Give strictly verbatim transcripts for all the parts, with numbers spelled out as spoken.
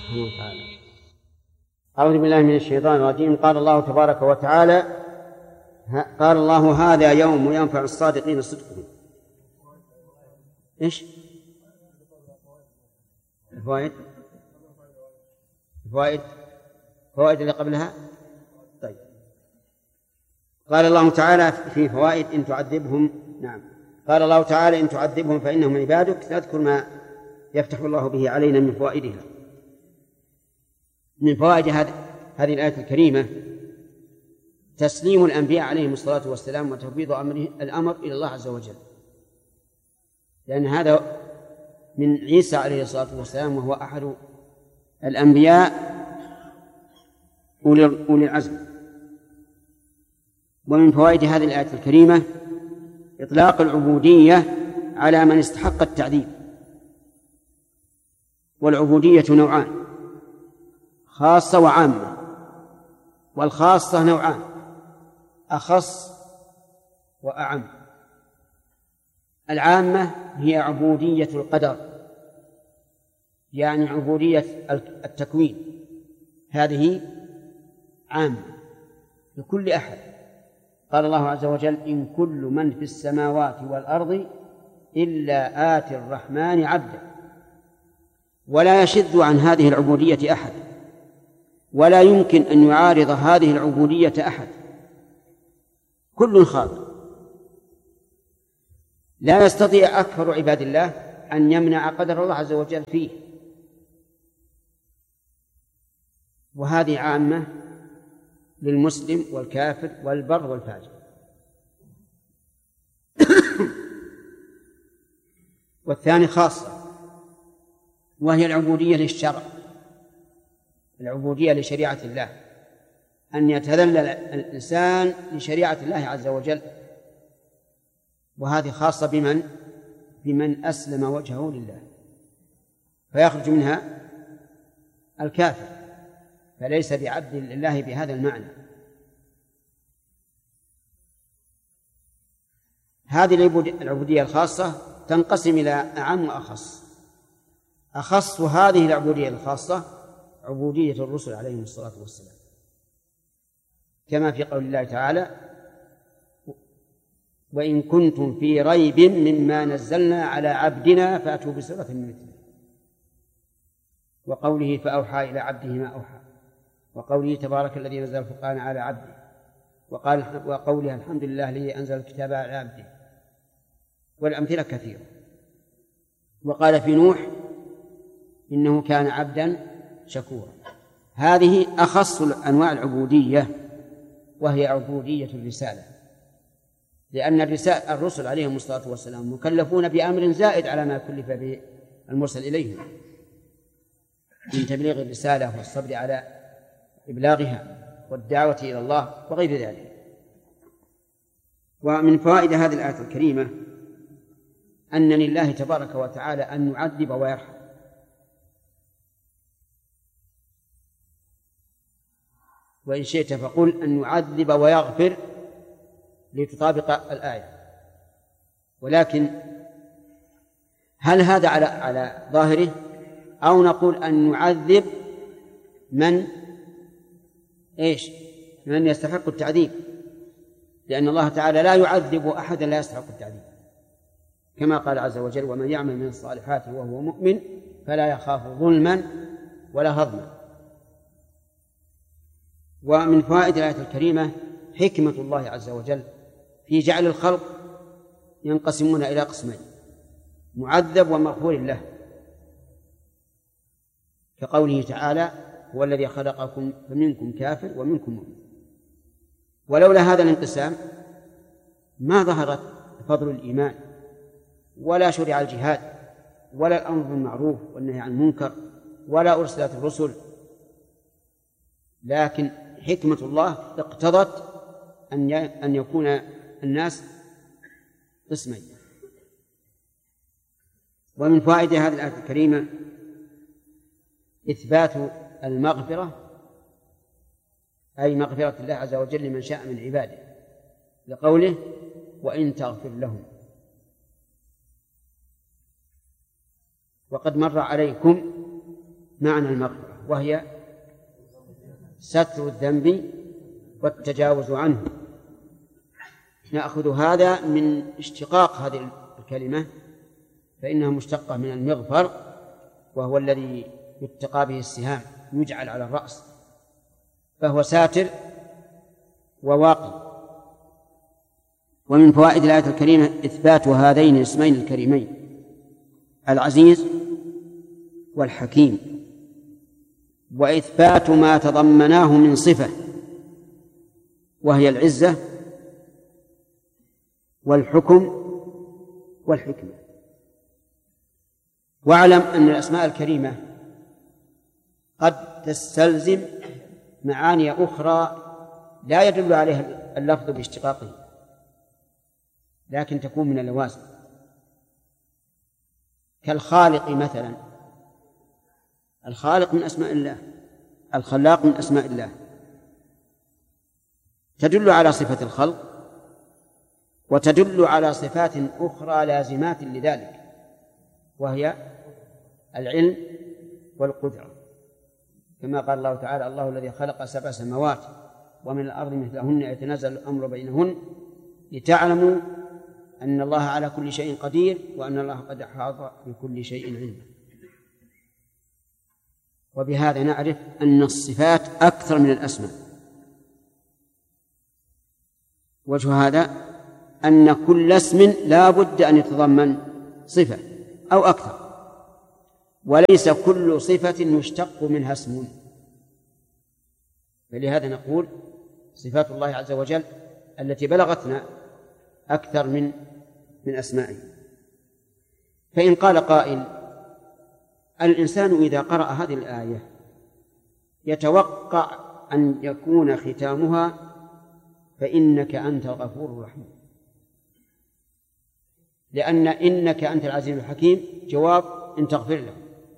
سبحانه وتعالى. أعوذ بالله من الشيطان الرجيم. قال الله تبارك وتعالى قال الله هذا يوم ينفع الصادقين صدقهم. إيش الفوائد؟ الفوائد فوائد اللي قبلها. طيب قال الله تعالى في فوائد إن تعذبهم. نعم قال الله تعالى إن تعذبهم فإنهم عبادك. نذكر ما يفتح الله به علينا من فوائدها. من فوائد هذه الآية الكريمة تسليم الأنبياء عليهم الصلاة والسلام وتفويض أمره الأمر إلى الله عز وجل، لأن هذا من عيسى عليه الصلاة والسلام وهو أحد الأنبياء أولي العزم. ومن فوائد هذه الآية الكريمة إطلاق العبودية على من استحق التعذيب. والعبودية نوعان، خاصة وعامة. والخاصة نوعان، أخص وأعم. العامة هي عبودية القدر، يعني عبودية التكوين، هذه عامة لكل أحد. قال الله عز وجل إن كل من في السماوات والأرض إلا آتي الرحمن عبدا. ولا يشذ عن هذه العبودية أحد، ولا يمكن أن يعارض هذه العبودية أحد، كل خاضع. لا يستطيع أكثر عباد الله أن يمنع قدر الله عز وجل فيه. وهذه عامة للمسلم والكافر والبر والفاجر. والثاني خاصة، وهي العبودية للشرع، العبودية لشريعة الله، أن يتذلل الإنسان لشريعة الله عز وجل. وهذه خاصة بمن؟ بمن أسلم وجهه لله، فيخرج منها الكافر، فليس بعبد لله بهذا المعنى. هذه العبودية الخاصة تنقسم إلى أعم وأخص. أخص هذه العبودية الخاصة عبودية الرسل عليهم الصلاة والسلام، كما في قول الله تعالى وإن كنتم في ريب مما نزلنا على عبدنا فأتوا بسورة من مثله، وقوله فأوحى إلى عبده ما أوحى، وقوله تبارك الذي نزل الفرقان على عبده، وقال وقوله الحمد لله الذي أنزل الكتاب على عبده، والأمثلة كثيرة. وقال في نوح إنه كان عبدا شكورا. هذه أخص أنواع العبودية، وهي عبودية الرسالة، لأن الرسل عليهم الصلاة والسلام مكلفون بأمر زائد على ما كلف به المرسل إليهم من تبليغ الرسالة والصبر على إبلاغها والدعوة إلى الله وغير ذلك. ومن فوائد هذه الآية الكريمة أن لله تبارك وتعالى أن يعذب ويرحم، وإن شئت فقل أن يعذب ويغفر لتطابق الآية. ولكن هل هذا على على ظاهره، أو نقول أن يعذب من إيش من يستحق التعذيب، لأن الله تعالى لا يعذب أحدا لا يستحق التعذيب، كما قال عز وجل ومن يعمل من الصالحات وهو مؤمن فلا يخاف ظلما ولا هضما. ومن فوائد الآية الكريمة حكمة الله عز وجل في جعل الخلق ينقسمون إلى قسمين، معذب ومغفور له، كقوله تعالى هو الذي خلقكم فمنكم كافر ومنكم مؤمن. ولولا هذا الانقسام ما ظهرت فضل الإيمان، ولا شرع الجهاد، ولا الأمر بالمعروف والنهي عن المنكر، ولا أرسلت الرسل. لكن حكمة الله اقتضت أن أن يكون الناس قسمين. ومن فوائد هذه الآية الكريمة إثبات المغفرة، أي مغفرة الله عز وجل لمن شاء من عباده، لقوله وإن تغفر لهم. وقد مر عليكم معنى المغفرة، وهي ستر الذنب والتجاوز عنه. نأخذ هذا من اشتقاق هذه الكلمة، فإنها مشتقة من المغفر، وهو الذي يتقى به السهام، يجعل على الرأس، فهو ساتر وواقي. ومن فوائد الآية الكريمة إثبات هذين الاسمين الكريمين العزيز والحكيم، وإثبات ما تضمناه من صفة وهي العزة والحكم والحكمة. واعلم أن الأسماء الكريمة قد تستلزم معاني أخرى لا يدل عليها اللفظ باشتقاقه، لكن تكون من اللوازم، كالخالق مثلا. الخالق من أسماء الله، الخلاق من أسماء الله، تدل على صفة الخلق وتدل على صفات أخرى لازمات لذلك، وهي العلم والقدرة، كما قال الله تعالى: الله الذي خلق سبع سماوات ومن الأرض مثلهن يتنزل الأمر بينهن لتعلموا أن الله على كل شيء قدير وأن الله قد أحاط بكل شيء علما. وبهذا نعرف أن الصفات أكثر من الأسماء. وجه هذا أن كل اسم لا بد أن يتضمن صفة أو أكثر، وليس كل صفة يشتق منها اسم. فلهذا نقول صفات الله عز وجل التي بلغتنا أكثر من من أسمائه. فإن قال قائل: الإنسان إذا قرأ هذه الآية يتوقع أن يكون ختامها فإنك أنت الغفور الرحيم، لأن إنك أنت العزيز الحكيم جواب إن تغفر له،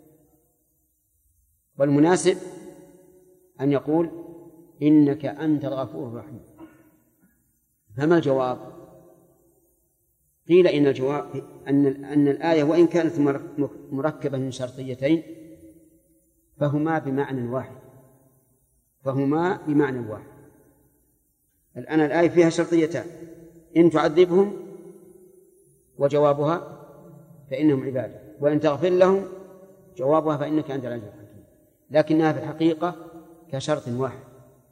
والمناسب أن يقول إنك أنت الغفور الرحيم. فما الجواب؟ قيل إن الجواب أن أن الآية وإن كانت مركبة من شرطيتين فهما بمعنى واحد، فهما بمعنى واحد. الآن الآية فيها شرطيتان: إن تعذبهم وجوابها فإنهم عبادك، وإن تغفر لهم جوابها فإنك أنت العزيز الحكيم، لكنها في الحقيقة كشرط واحد.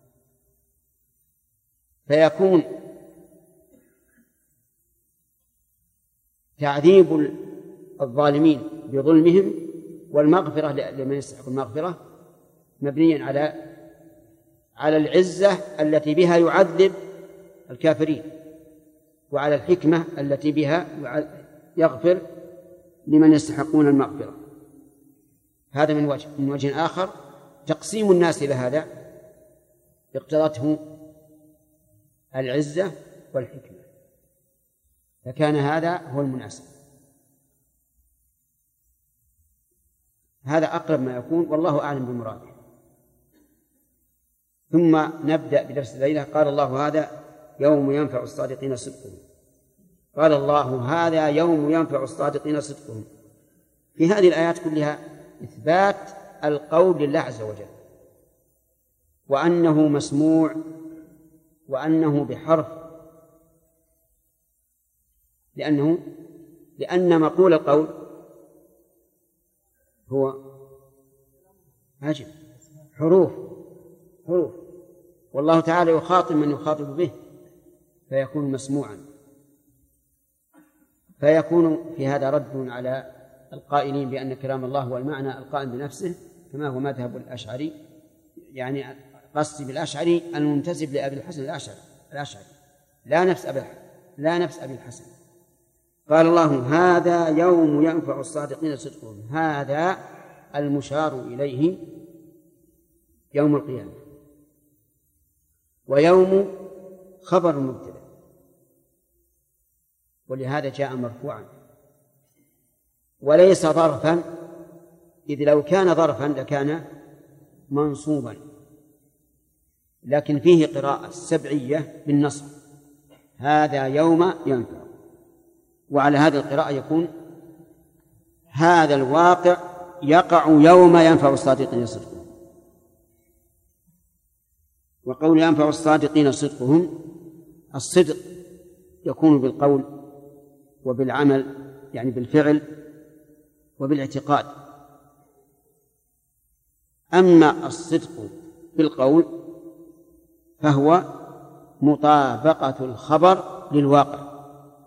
فيكون تعذيب الظالمين بظلمهم والمغفرة لمن يستحق المغفرة مبنيا على على العزة التي بها يعذب الكافرين، وعلى الحكمة التي بها يغفر لمن يستحقون المغفرة. هذا من وجه. من وجه آخر تقسيم الناس إلى هذا اقتضته العزة والحكمة، فكان هذا هو المناسب. هذا أقرب ما يكون، والله أعلم بمراده. ثم نبدأ بدرس الليلة. قال الله: هذا يوم ينفع الصادقين صدقهم. قال الله: هذا يوم ينفع الصادقين صدقهم. في هذه الآيات كلها إثبات القول لله عز وجل، وأنه مسموع، وأنه بحرف، لأنه لأن مقول القول هو عجب حروف حروف والله تعالى يخاطب من يخاطب به فيكون مسموعا. فيكون في هذا رد على القائلين بأن كلام الله هو المعنى القائم بنفسه، كما هو مذهب الأشعري، يعني قصدي بالأشعري المنتسب لأبي الحسن الأشعري الأشعري لا نفس أبي لا نفس أبي الحسن. قال الله: هذا يوم ينفع الصادقين صدقهم. هذا المشار إليه يوم القيامة، ويوم خبر مبتدأ، ولهذا جاء مرفوعا وليس ظرفا، إذ لو كان ظرفا لكان منصوبا، لكن فيه قراءة سبعية بالنصب: هذا يوم ينفع. وعلى هذه القراءة يكون هذا الواقع يقع يوم ينفع الصادقين صدقهم. وقول ينفع الصادقين صدقهم، الصدق يكون بالقول وبالعمل، يعني بالفعل وبالاعتقاد. أما الصدق بالقول فهو مطابقة الخبر للواقع،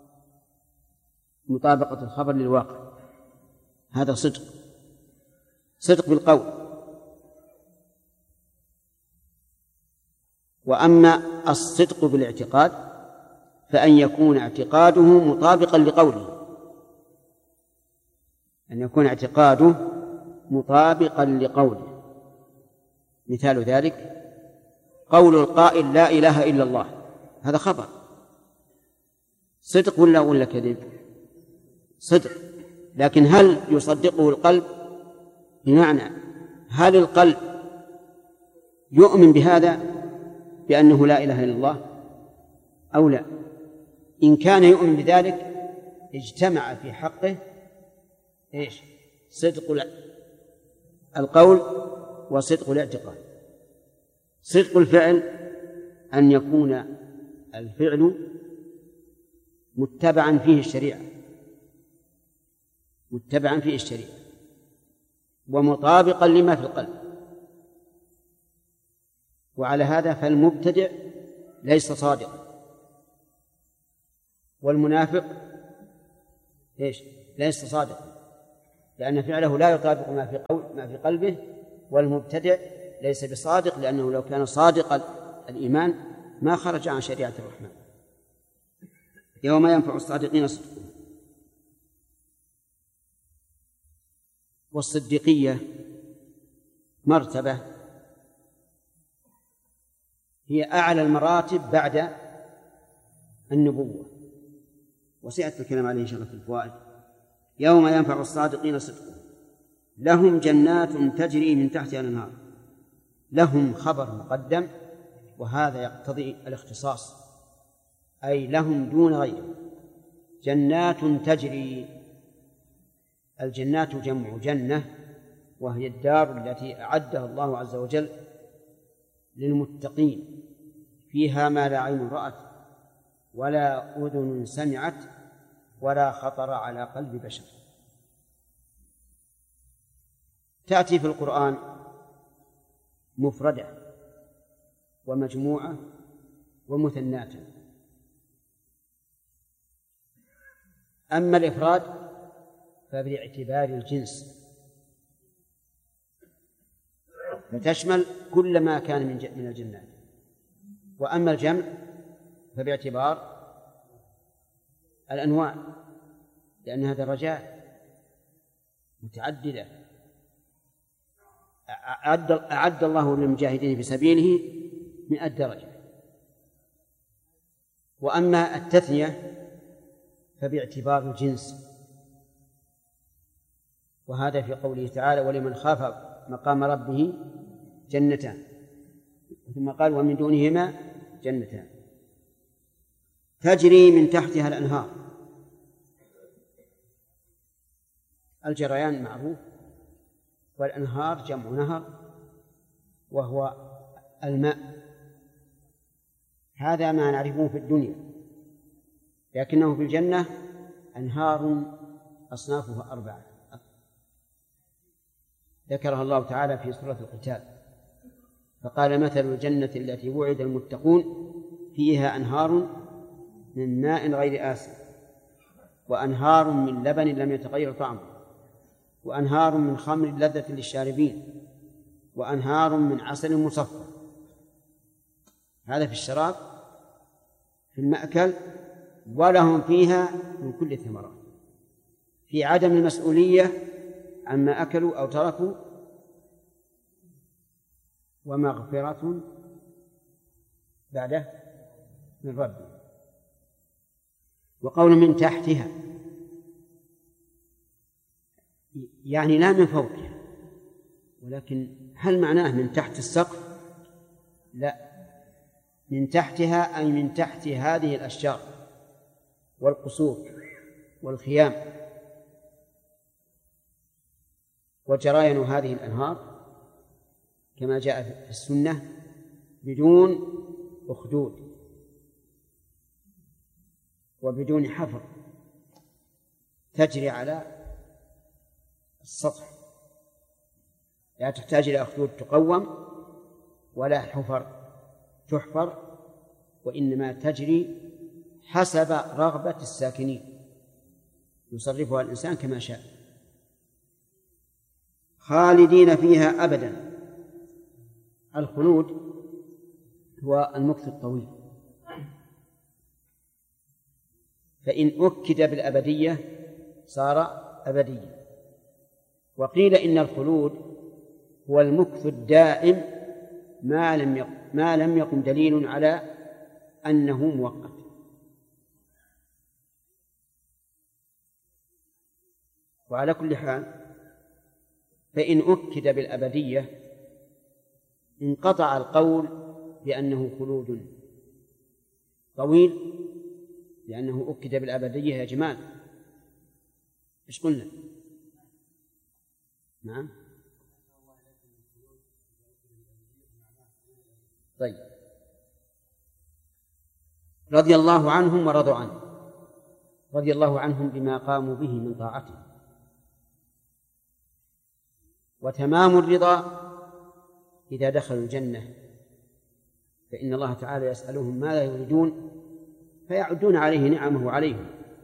مطابقة الخبر للواقع، هذا صدق، صدق بالقول. وأما الصدق بالاعتقاد فأن يكون اعتقاده مطابقا لقوله، أن يكون اعتقاده مطابقا لقوله. مثال ذلك قول القائل لا إله إلا الله، هذا خبر، صدق ولا ولا كذب؟ صدق، لكن هل يصدقه القلب؟ بمعنى هل القلب يؤمن بهذا بأنه لا إله إلا الله أو لا؟ إن كان يؤمن بذلك اجتمع في حقه إيش؟ صدق القول وصدق الاعتقاد. صدق الفعل أن يكون الفعل متبعا فيه الشريعة، متبعا فيه الشريعة ومطابقا لما في القلب. وعلى هذا فالمبتدع ليس صادقا، والمنافق إيش؟ ليس صادقا، لأن فعله لا يطابق ما في قول ما في قلبه. والمبتدع ليس بصادق، لأنه لو كان صادق الإيمان ما خرج عن شريعة الرحمن. يوم ينفع الصادقين صدقهم. والصديقية مرتبة هي أعلى المراتب بعد النبوة، وسيأتي الكلام عليه إن شاء الله في الفوائد. يوم ينفع الصادقين صدقهم لهم جنات تجري من تحتها الأنهار. لهم خبر مقدم، وهذا يقتضي الاختصاص، أي لهم دون غيرهم. جنات تجري، الجنات جمع جنة، وهي الدار التي أعدها الله عز وجل للمتقين، فيها ما لا عين رأت ولا أذن سمعت ولا خطر على قلب بشر. تأتي في القرآن مفردة ومجموعة ومثناة. أما الإفراد فباعتبار الجنس، فتشمل كل ما كان من الجنات. وأما الجمع فباعتبار الأنواع، لأنها درجات متعددة أعد, أعد الله للمجاهدين في سبيله مئة درجة. وأما التثنية فباعتبار الجنس، وهذا في قوله تعالى ولمن خاف مقام ربه جنتان، ثم قال ومن دونهما جنتان تجري من تحتها الأنهار. الجريان معروف، والأنهار جمع نهر وهو الماء، هذا ما نعرفه في الدنيا، لكنه في الجنة أنهار أصنافها أربعة ذكرها الله تعالى في سورة القتال، فقال مثل الجنة التي وعد المتقون فيها أنهار من ماء غير آسن وأنهار من لبن لم يتغير طعمه وأنهار من خمر لذة للشاربين وأنهار من عسل مصفى. هذا في الشراب، في المأكل، ولهم فيها من كل الثمرات، في عدم المسؤولية عما أكلوا أو تركوا، ومغفرة بعده من ربهم. وقول من تحتها يعني لا من فوقها، ولكن هل معناه من تحت السقف؟ لا، من تحتها أي من تحت هذه الأشجار والقصور والخيام. وجريان هذه الأنهار كما جاء في السنة بدون أخدود وبدون حفر، تجري على السطح، لا تحتاج إلى أخدود تقوم ولا حفر تحفر، وإنما تجري حسب رغبة الساكنين يصرفها الإنسان كما شاء، خالدين فيها أبدا. الخلود هو المكث الطويل، فإن أكد بالأبدية صار أبديا. وقيل إن الخلود هو المكث الدائم ما لم يقم ما لم يقم دليل على أنه مؤقت. وعلى كل حال فإن أكد بالأبدية انقطع القول بأنه خلود طويل، لأنه أكد بالأبدية يا جمال. إيش قلنا؟ نعم. طيب، رضي الله عنهم ورضوا عنه. رضي الله عنهم بما قاموا به من طاعته، وتمام الرضا إذا دخلوا الجنة، فإن الله تعالى يسألهم ماذا يريدون فيعدون عليه نعمه عليهم،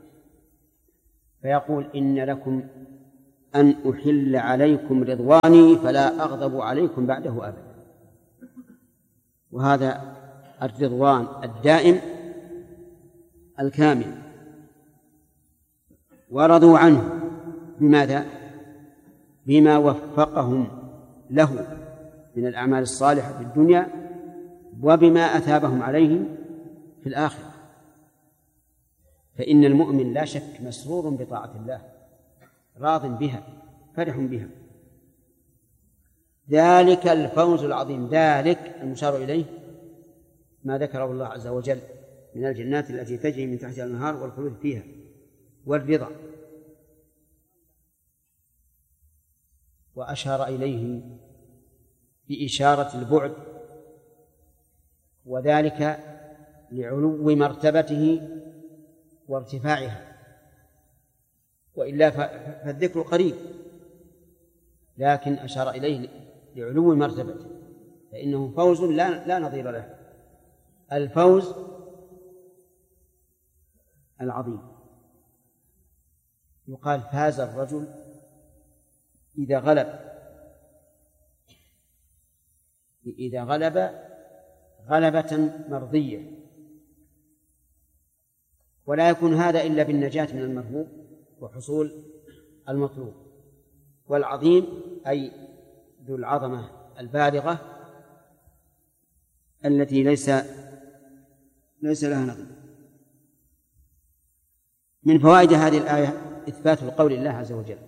فيقول إن لكم أن أحل عليكم رضواني فلا أغضب عليكم بعده أبدا. وهذا الرضوان الدائم الكامل. ورضوا عنه بماذا؟ بما وفقهم له من الأعمال الصالحة في الدنيا وبما أثابهم عليه في الآخرة. فإن المؤمن لا شك مسرور بطاعة الله، راض بها، فرح بها. ذلك الفوز العظيم. ذلك المشار إليه ما ذكره الله عز وجل من الجنات التي تجري من تحتها الأنهار والخلود فيها والرضا. وأشار إليه بإشارة البعد، وذلك لعلو مرتبته وارتفاعها، وإلا فالذكر قريب، لكن أشار إليه لعلو مرتبته، فإنه فوز لا, لا نظير له، الفوز العظيم. يقال فاز الرجل إذا غلب إذا غلب غلبة مرضية، ولا يكون هذا إلا بالنجاة من المرهوب وحصول المطلوب. والعظيم أي ذو العظمة البالغة التي ليس ليس لها نظير. من فوائد هذه الآية إثبات القول لله عز وجل،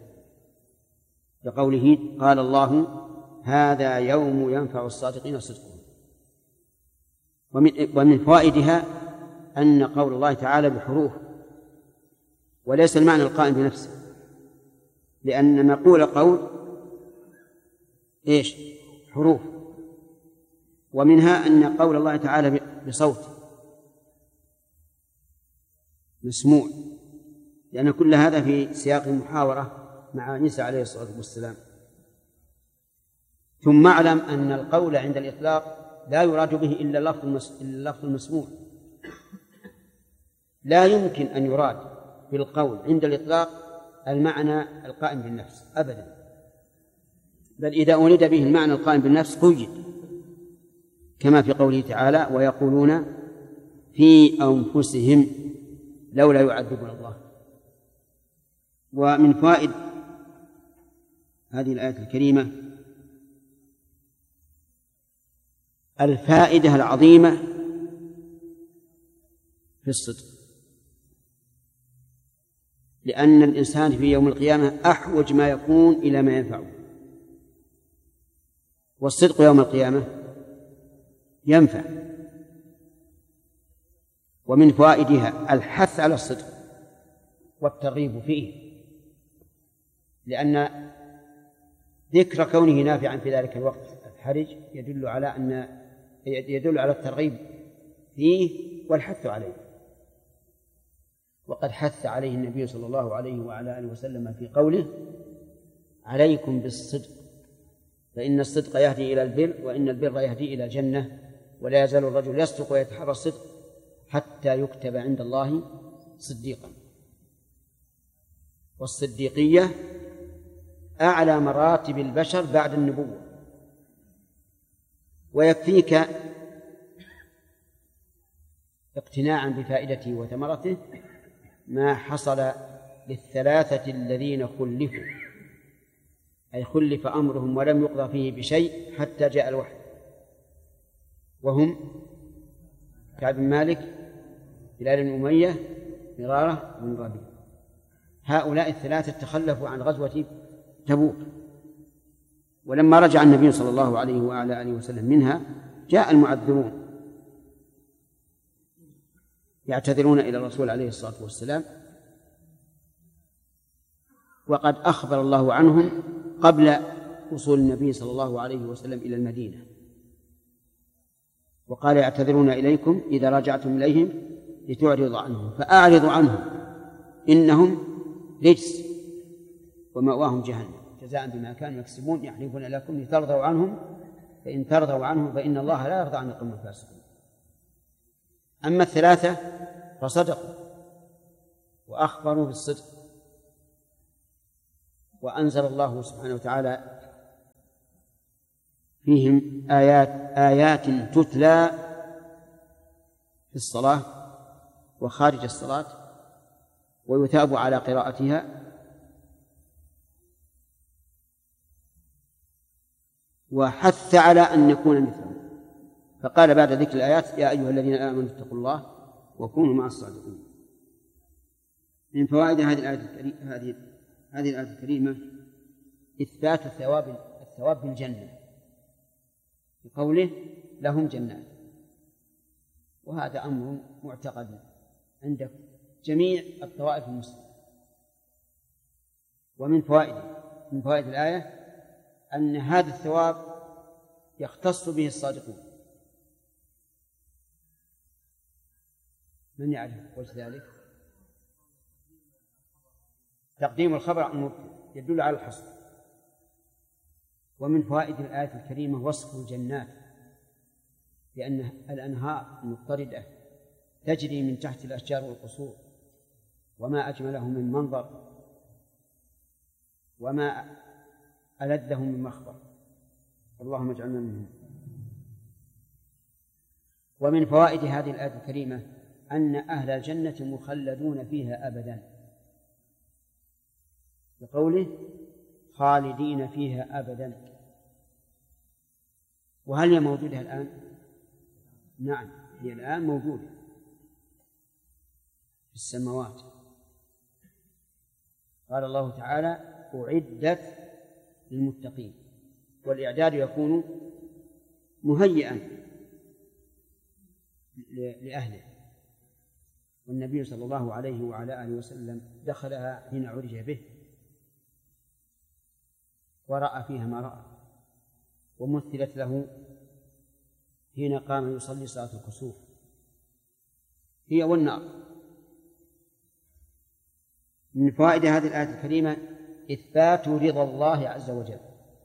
بقوله قال الله هذا يوم ينفع الصادقين صدقهم. ومن, ومن فوائدها أن قول الله تعالى بحروف وليس المعنى القائم بنفسه، لأن مقول قول إيش؟ حروف. ومنها أن قول الله تعالى بصوت مسموع، لأن كل هذا في سياق المحاورة مع عيسى عليه الصلاة والسلام. ثم اعلم أن القول عند الإطلاق لا يراد به إلا اللفظ المسموع، لا يمكن أن يراد بالقول عند الإطلاق المعنى القائم بالنفس أبدا، بل إذا أريد به المعنى القائم بالنفس قيد، كما في قوله تعالى ويقولون في أنفسهم لولا يعذبنا الله. ومن فوائد هذه الآية الكريمة الفائدة العظيمة في الصدق، لأن الإنسان في يوم القيامة أحوج ما يكون إلى ما ينفعه، والصدق يوم القيامة ينفع. ومن فوائدها الحث على الصدق والترغيب فيه، لأن ذكر كونه نافعا في ذلك الوقت الحرج يدل على أن يدل على الترغيب فيه والحث عليه. وقد حث عليه النبي صلى الله عليه وعلى آله وسلم في قوله: عليكم بالصدق فإن الصدق يهدي إلى البر وإن البر يهدي إلى الجنة ولا يزال الرجل يصدق ويتحرى الصدق حتى يكتب عند الله صديقا. والصديقية أعلى مراتب البشر بعد النبوة. ويكفيك اقتناعا بفائدته وثمرته ما حصل للثلاثة الذين خلفوا، أي خلف أمرهم ولم يقضى فيه بشيء حتى جاء الوحي، وهم كعب بن مالك، هلال بن أمية، مرارة بن ربيع. هؤلاء الثلاثة تخلفوا عن غزوة تبوك، ولما رجع النبي صلى الله عليه وعلى آله وسلم منها جاء المعذرون يعتذرون إلى الرسول عليه الصلاة والسلام، وقد أخبر الله عنهم قبل وصول النبي صلى الله عليه وسلم إلى المدينة، وقال: يعتذرون إليكم إذا رجعتم إليهم لتعرضوا عنهم، فأعرضوا عنهم إنهم رجس ومأواهم جهنم جزاء بما كانوا يكسبون، يحلفون لكم لترضوا عنهم فإن ترضوا عنهم فإن الله لا يرضى عن القوم الفاسقين. أما الثلاثة فصدقوا وأخبروا بالصدق، وأنزل الله سبحانه وتعالى فيهم آيات آيات تتلى في الصلاة وخارج الصلاة ويثاب على قراءتها، وحث على أن نكون مثلهم، فقال بعد ذكر الآيات: يا أيها الذين آمنوا اتقوا الله وكونوا مع الصادقين. من فوائد هذه الآية الكريمة هذه هذه الآية الكريمة إثبات الثواب الثواب بالجنة بقوله: لهم جنات، وهذا أمر معتقد عند جميع الطوائف المسلمة. ومن فوائد من فوائد الآية أن هذا الثواب يختص به الصادقون. من يعرف وجه ذلك؟ تقديم الخبر عن المبتدأ يدل على الحصر. ومن فوائد الآية الكريمة وصف الجنات، لأن الأنهار المضطردة تجري من تحت الأشجار والقصور، وما أجمله من منظر وما ألذه من مخبر، اللهم اجعلنا منهم. ومن فوائد هذه الآية الكريمة أن أهل الجنة مخلدون فيها أبدا، بقوله: خالدين فيها أبدا. وهل هي موجودة الآن؟ نعم، هي الآن موجودة في السماوات. قال الله تعالى: أعدت للمتقين، والإعداد يكون مهيئا لأهله. والنبي صلى الله عليه وعلى آله وسلم دخلها حين عرج به ورأى فيها ما رأى، ومثلت له حين قام يصلي صلاة الكسوف، هي والنار. من فوائد هذه الآية الكريمة إثبات رضا الله عز وجل،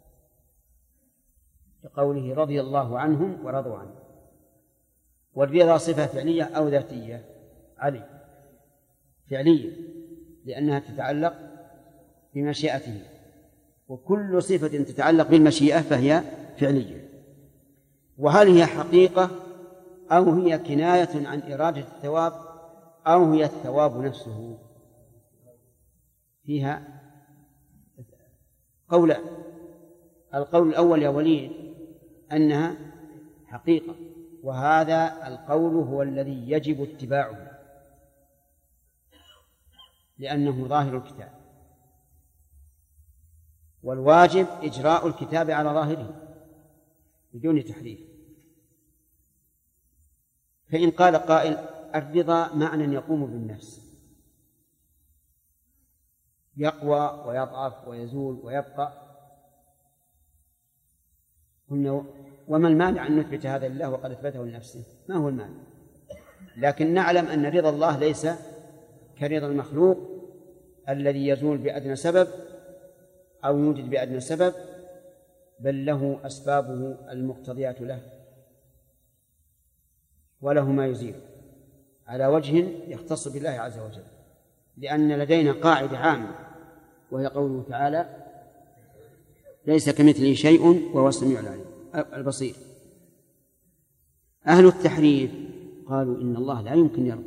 كقوله: رضي الله عنهم ورضوا عنه. والرضا صفة فعلية أو ذاتية؟ علي فعلية، لأنها تتعلق بمشيئته، وكل صفة تتعلق بالمشيئة فهي فعلية. وهل هي حقيقة أو هي كناية عن إرادة الثواب أو هي الثواب نفسه؟ فيها قولان. القول الأول يا وليد أنها حقيقة، وهذا القول هو الذي يجب اتباعه، لأنه ظاهر الكتاب، والواجب إجراء الكتاب على ظاهره بدون تحريف. فإن قال قائل: الرضا معنى يقوم بالنفس، يقوى ويضعف ويزول ويبقى، قلنا وما المانع أن نثبت هذا لله وقد أثبته لنفسه؟ ما هو المانع؟ لكن نعلم أن رضا الله ليس كرضا المخلوق الذي يزول بأدنى سبب أو يوجد بأدنى سبب، بل له أسبابه المقتضيات له وله ما يزيل على وجه يختص بالله عز وجل. لأن لدينا قاعدة عامة وهي قوله تعالى: ليس كمثله شيء وهو السميع العليم البصير. أهل التحريف قالوا إن الله لا يمكن يرضى.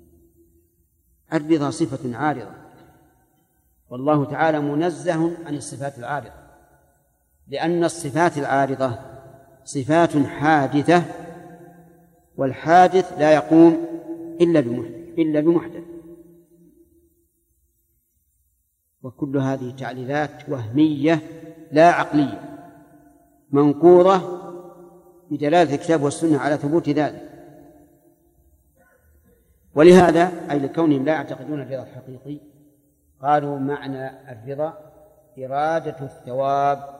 الرضا صفة عارضة، والله تعالى منزه عن الصفات العارضة، لأن الصفات العارضة صفات حادثة، والحادث لا يقوم إلا بمحدث إلا بمحدث وكل هذه تعليلات وهمية لا عقلية منقوضة بدلالة الكتاب والسنة على ثبوت ذلك. ولهذا أي لكونهم لا يعتقدون الرضا الحقيقي قالوا معنى الرضا إرادة الثواب،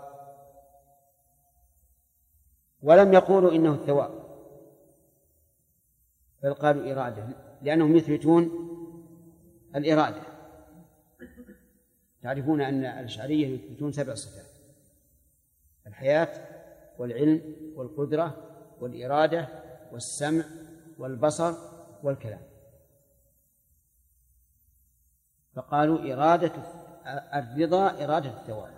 ولم يقولوا إنه الثواب، بل قالوا إرادة، لأنهم يثبتون الإرادة. تعرفون أن الأشعرية يثبتون سبع صفات: الحياة والعلم والقدرة والإرادة والسمع والبصر والكلام، فقالوا إرادة الرضا إرادة الثواب.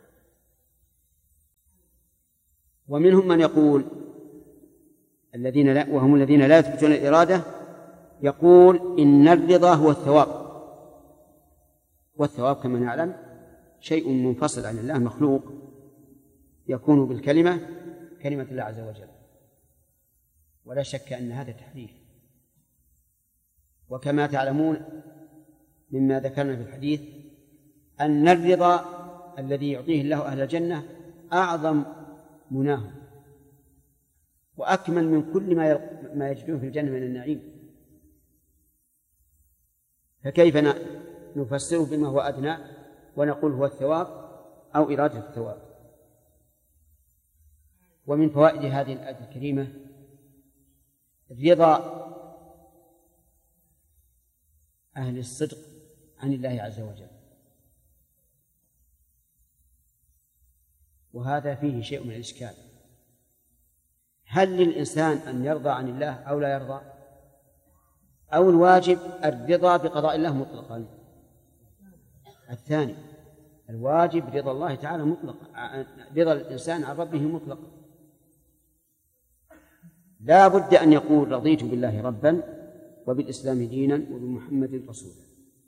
ومنهم من يقول الذين لا وهم الذين لا يثبتون الإرادة يقول إن الرضا هو الثواب، والثواب كما نعلم شيء منفصل عن الله مخلوق يكون بالكلمة كلمة الله عز وجل، ولا شك أن هذا تحريف. وكما تعلمون مما ذكرنا في الحديث أن الرضا الذي يعطيه الله أهل الجنة أعظم مناه وأكمل من كل ما ما يجدون في الجنة من النعيم، فكيف نفسره بما هو أدنى ونقول هو الثواب أو إرادة الثواب؟ ومن فوائد هذه الآية الكريمة رضا أهل الصدق عن الله عز وجل، وهذا فيه شيء من الإشكال. هل للإنسان أن يرضى عن الله أو لا يرضى؟ أو الواجب الرضا بقضاء الله مطلقا؟ الثاني، الواجب رضا الله تعالى مطلقا، رضا الإنسان عن ربه مطلقا. لا بد أن يقول رضيت بالله ربا وبالإسلام دينا وبمحمد رسولا.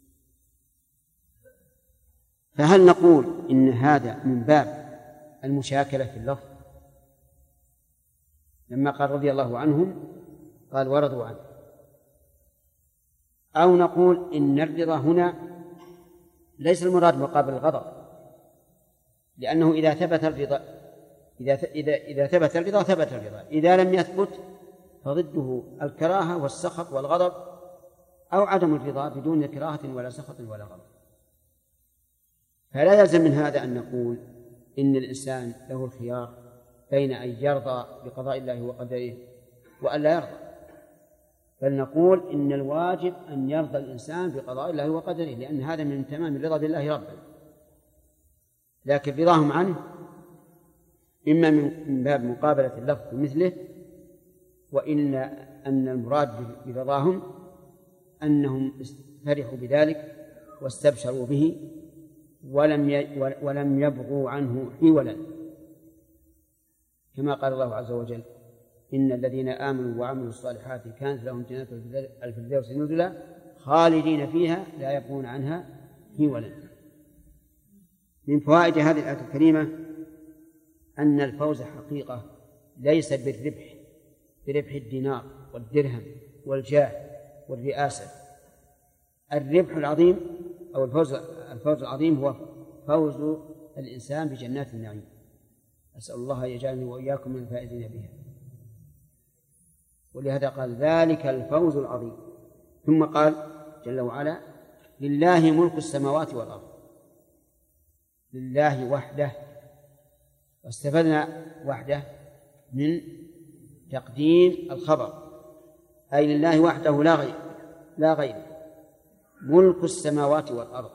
فهل نقول إن هذا من باب المشاكلة في اللفظ لما قال رضي الله عنهم قال ورضوا عنه، أو نقول إن الرضا هنا ليس المراد مقابل الغضب، لأنه إذا ثبت الرضا إذا إذا إذا ثبت الرضا ثبت الرضا، إذا لم يثبت فضده الكراهة والسخط والغضب أو عدم الرضا بدون كراهة ولا سخط ولا غضب. فلا يلزم من هذا أن نقول إن الإنسان له الخيار بين أن يرضى بقضاء الله وقدره وأن لا يرضى، بل نقول إن الواجب أن يرضى الإنسان بقضاء الله وقدره، لأن هذا من تمام الرضا بالله ربا. لكن رضاهم عنه إما من باب مقابلة اللفظ بمثله، وإن أن المراد برضاهم أنهم فرحوا بذلك واستبشروا به ولم ولم يبغوا عنه حولا، كما قال الله عز وجل إن الذين آمنوا وعملوا الصالحات كانت لهم جنات الفردوس نزلا خالدين فيها لا يبغون عنها حولا. من فوائد هذه الآية الكريمة أن الفوز حقيقة ليس بالربح بربح الدينار والدرهم والجاه والرئاسة. الربح العظيم أو الفوز الفوز العظيم هو فوز الإنسان بجنات النعيم. أسأل الله أن يجعلني وإياكم من الفائزين بها. ولهذا قال ذلك الفوز العظيم، ثم قال جل وعلا لله ملك السماوات والأرض، لله وحده. واستفدنا وحده من تقديم الخبر، أي لله وحده لا غير لا غير ملك السماوات والأرض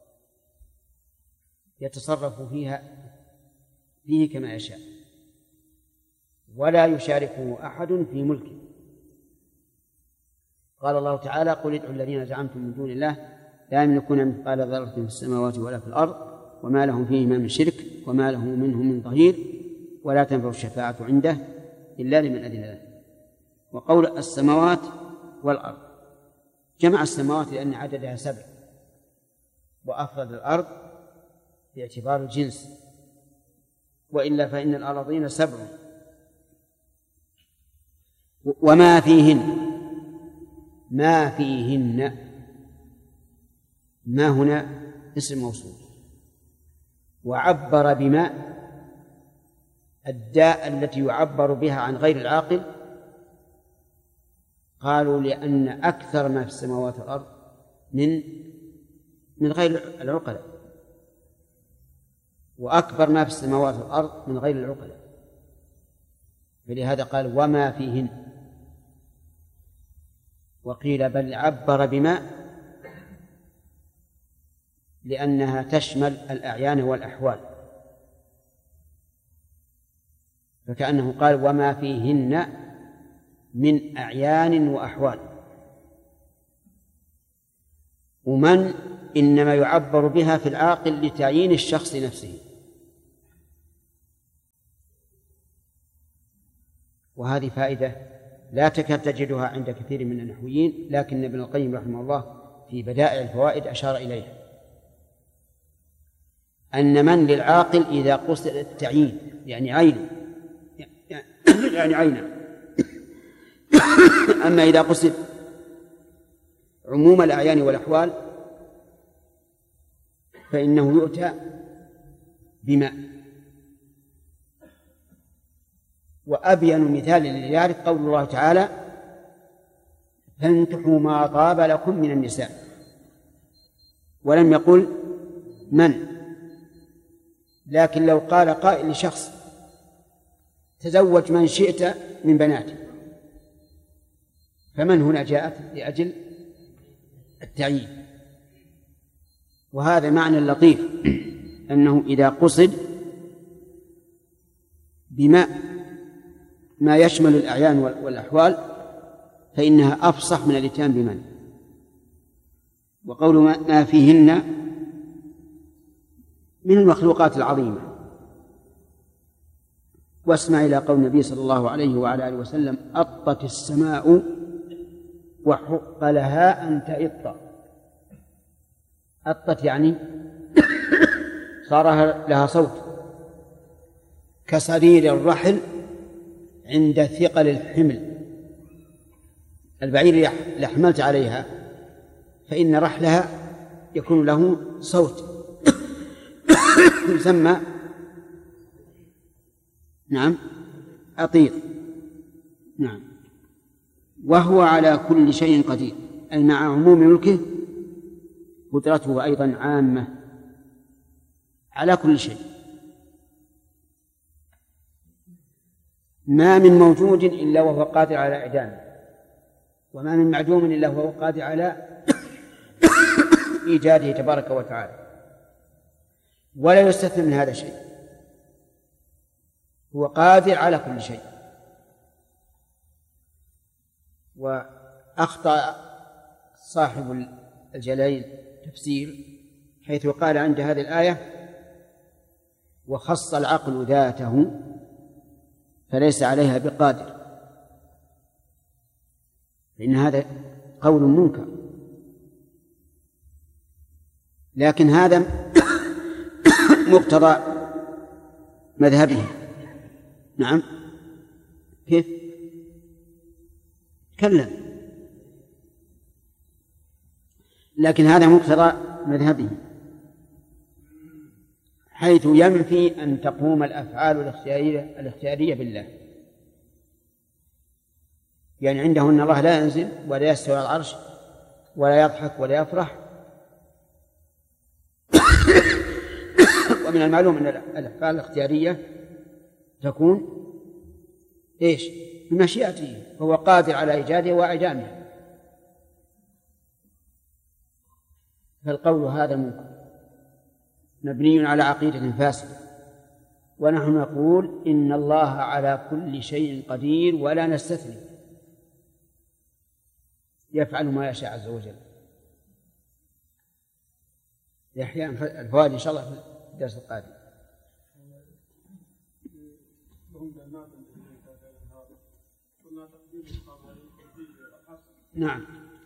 يتصرف فيها فيه كما يشاء، ولا يشاركه أحد في ملكه. قال الله تعالى: قل ادعوا الذين زعمتم من دون الله لا يملكون مثقال ذرة في السماوات ولا في الأرض وما لهم فيهما من شرك وما له منهم من ظهير ولا تنفع الشفاعة عنده إلا لمن أذن له. وقول السماوات والأرض جمع السماوات لأن عددها سبع، وأفرد الأرض باعتبار الجنس، وإلا فإن الأراضين سبع وما فيهن. ما فيهن، ما هنا اسم موصول، وعبر بما الداء التي يعبر بها عن غير العاقل. قالوا لأن أكثر ما في السماوات والأرض من من غير العقلاء، وأكبر ما في السماوات والأرض من غير العقلاء، فلهذا قال وما فيهن. وقيل بل عبر بما لأنها تشمل الأعيان والأحوال، فكأنه قال وما فيهن من أعيان وأحوال. ومن إنما يعبر بها في العاقل لتعيين الشخص نفسه، وهذه فائدة لا تكاد تجدها عند كثير من النحويين، لكن ابن القيم رحمه الله في بدائع الفوائد أشار إليها، أن من للعاقل إذا قصد التعيين يعني عين يعني عينه، أما إذا قصد عموم الأعيان والأحوال فإنه يؤتى بما. وأبين مثال لذلك قول الله تعالى: فانكحوا ما طاب لكم من النساء، ولم يقل من. لكن لو قال قائل لشخص: تزوج من شئت من بناتي، فمن هنا جاءت لأجل التعيين. وهذا معنى لطيف، أنه إذا قصد بما ما يشمل الأعيان والأحوال فإنها أفصح من الإتيان بمن. وقول ما فيهن من المخلوقات العظيمة. واسمع إلى قول النبي صلى الله عليه وعلى آله وسلم: أطت السماء وحق لها أن تئط. أطت يعني صار لها صوت، كصرير الرحل عند ثقل الحمل. البعير إذا حملت عليها فإن رحلها يكون له صوت يسمى نعم أطير. نعم. وهو على كل شيء قدير، أي مع عموم ملكه قدرته أيضا عامة على كل شيء. ما من موجود إلا وهو قادر على إعدامه، وما من معدوم إلا وهو قادر على إيجاده تبارك وتعالى، ولا يستثنى من هذا شيء. هو قادر على كل شيء. وأخطأ صاحب الجليل تفسير حيث قال عند هذه الآية: وخص العقل ذاته فليس عليها بقادر، لأن هذا قول منكر. لكن هذا مقتضى مذهبه. نعم. كيف؟ تكلم. لكن هذا مقتضى مذهبه، حيث ينفي أن تقوم الأفعال الاختيارية الاختيارية بالله. يعني عنده أن الله لا ينزل ولا يستوي على العرش ولا يضحك ولا يفرح. ومن المعلوم أن الأفعال الاختيارية تكون إيش؟ بمشيئته، فهو قادر على إيجاده وإعدامه. فالقول هذا منكر مبني على عقيدة فاسدة، ونحن نقول إن الله على كل شيء قدير ولا نستثني، يفعل ما يشاء عز وجل. يحيى الفوائد إن شاء الله في الدرس القادم. نعم.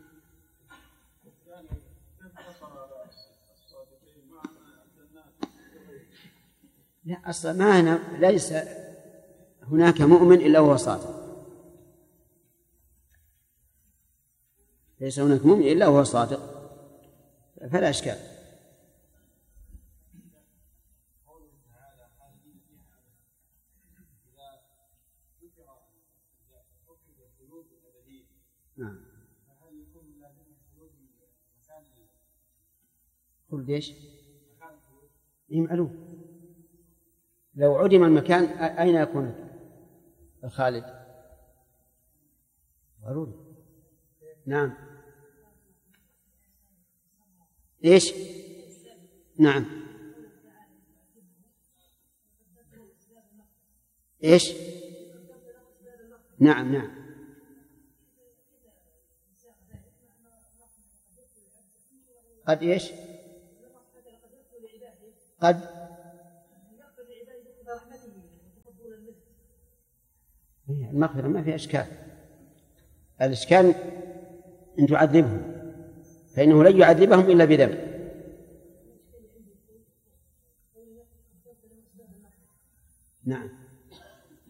لا، أصلا ما هنا ليس هناك مؤمن إلا هو صادق، ليس هناك مؤمن إلا هو صادق، فلا إشكال. نعم. خلد ايش؟ إيه معلوم. لو عدم المكان أين يكون الخالد؟ ضروري. نعم. ايش؟ نعم. ايش؟ نعم نعم. قد ايش؟ قد المغفرة ما في إشكال. الإشكال أن تعذبهم، فإنه لن يعذبهم إلا بذنب. نعم.